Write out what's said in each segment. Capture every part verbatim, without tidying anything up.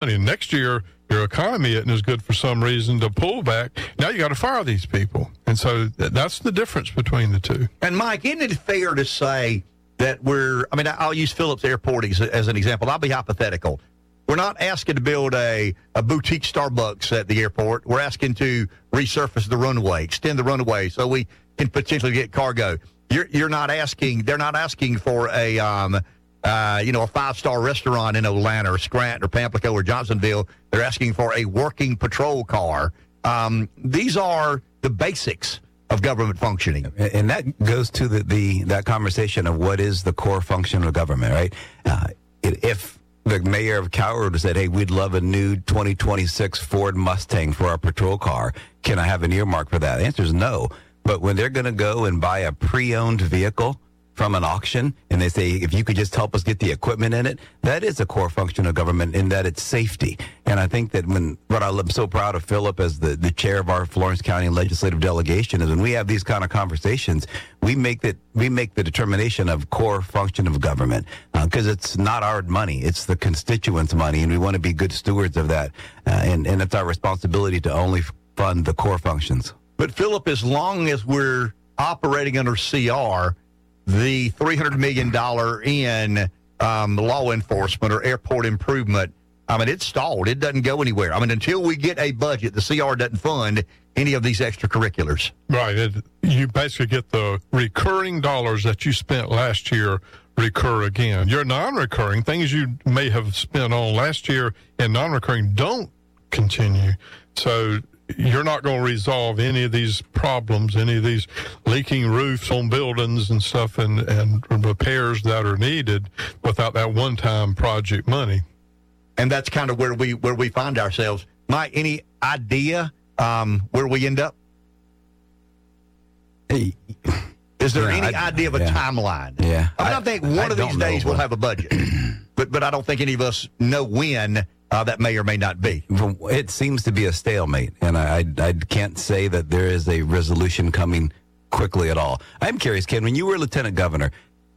money. Next year, your economy isn't as good for some reason to pull back. Now you got to fire these people. And so th- that's the difference between the two. And, Mike, isn't it fair to say that we're, I mean, I'll use Phillips Airport as, as an example. I'll be hypothetical. We're not asking to build a, a boutique Starbucks at the airport. We're asking to resurface the runway, extend the runway so we can potentially get cargo. You're, you're not asking, they're not asking for a, um, uh, you know, a five-star restaurant in Atlanta or Scranton or Pamplico or Johnsonville. They're asking for a working patrol car. Um, these are the basics of government functioning. And that goes to the, the that conversation of what is the core function of government, right? Uh, it, if the mayor of Coward said, hey, we'd love a new twenty twenty-six Ford Mustang for our patrol car, can I have an earmark for that? The answer is no. But when they're going to go and buy a pre-owned vehicle from an auction, and they say, if you could just help us get the equipment in it, that is a core function of government in that it's safety. And I think that when, what I'm so proud of Philip as the, the chair of our Florence County legislative delegation is when we have these kind of conversations, we make that, we make the determination of core function of government, because uh, it's not our money, it's the constituents' money, and we want to be good stewards of that. Uh, and, and it's our responsibility to only fund the core functions. But Philip, as long as we're operating under C R, the three hundred million dollars in um, law enforcement or airport improvement, I mean, it's stalled. It doesn't go anywhere. I mean, until we get a budget, the C R doesn't fund any of these extracurriculars. Right. It, you basically get the recurring dollars that you spent last year recur again. Your non-recurring, things you may have spent on last year and non-recurring don't continue. So you're not going to resolve any of these problems, any of these leaking roofs on buildings and stuff and, and repairs that are needed without that one-time project money. And that's kind of where we where we find ourselves. Mike, any idea um, where we end up? Hey, Is there yeah, any I, idea of a yeah. timeline? Yeah. I, mean, I, I think one I of these days know, we'll have a budget. but but I don't think any of us know when uh, that may or may not be. It seems to be a stalemate, and I, I, I can't say that there is a resolution coming quickly at all. I'm curious, Ken, when you were lieutenant governor,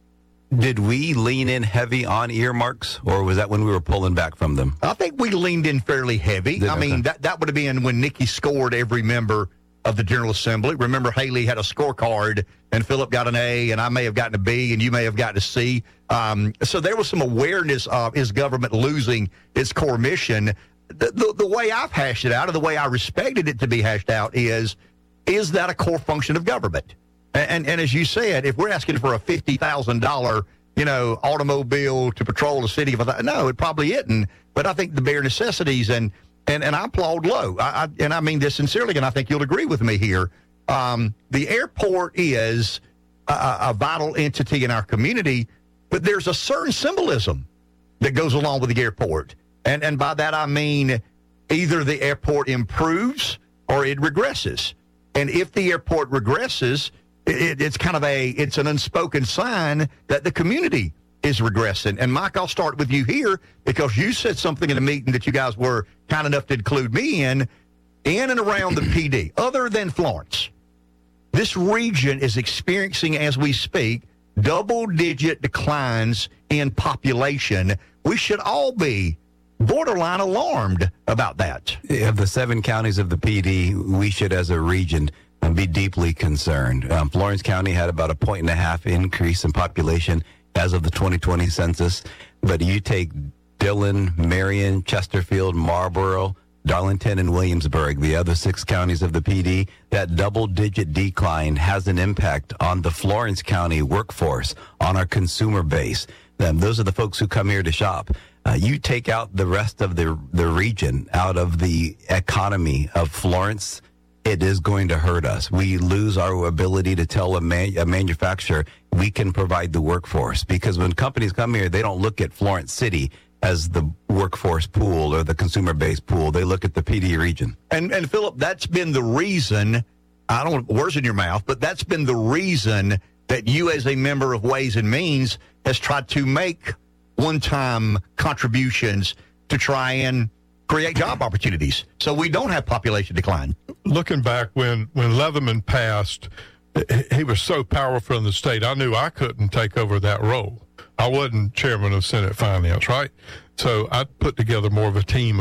did we lean in heavy on earmarks, or was that when we were pulling back from them? I think we leaned in fairly heavy. Did, I okay. mean, that, that would have been when Nikki scored every member of the General Assembly. Remember, Haley had a scorecard, and Philip got an A, and I may have gotten a B, and you may have gotten a C. Um, so there was some awareness of his government losing its core mission. The, the, the way I've hashed it out, or the way I respected it to be hashed out, is, is that a core function of government? And, and, and as you said, if we're asking for a fifty thousand dollars, you know, automobile to patrol the city, of no, it probably isn't. But I think the bare necessities, and and, and I applaud low, I, I, and I mean this sincerely, and I think you'll agree with me here. Um, the airport is a, a vital entity in our community, but there's a certain symbolism that goes along with the airport. And, and by that I mean either the airport improves or it regresses. And if the airport regresses, it, it's kind of a, it's an unspoken sign that the community is regressing. And Mike, I'll start with you here because you said something in a meeting that you guys were kind enough to include me in, in and around the P D, other than Florence. This region is experiencing, as we speak, double-digit declines in population. We should all be borderline alarmed about that. Of the seven counties of the P D, we should, as a region, be deeply concerned. Um, Florence County had about a point and a half increase in population as of the twenty twenty census. But you take Dillon, Marion, Chesterfield, Marlboro, Darlington, and Williamsburg, the other six counties of the P D, that double-digit decline has an impact on the Florence County workforce, on our consumer base. Um, those are the folks who come here to shop. Uh, you take out the rest of the the region out of the economy of Florence, it is going to hurt us. We lose our ability to tell a, man, a manufacturer we can provide the workforce, because when companies come here, they don't look at Florence City as the workforce pool or the consumer base pool. They look at the P D region. And, and Philip, that's been the reason, I don't want words in your mouth, but that's been the reason that you as a member of Ways and Means has tried to make one-time contributions to try and create job opportunities so we don't have population decline. Looking back when, when Leatherman passed, he was so powerful in the state, I knew I couldn't take over that role. I wasn't chairman of Senate Finance, right? So I put together more of a team